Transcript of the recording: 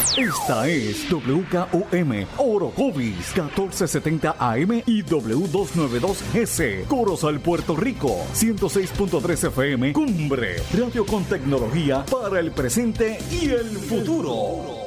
Esta es WKOM Orocovis 1470 AM y W292GC Corozal, Puerto Rico 106.3 FM Cumbre, radio con tecnología para el presente y el futuro.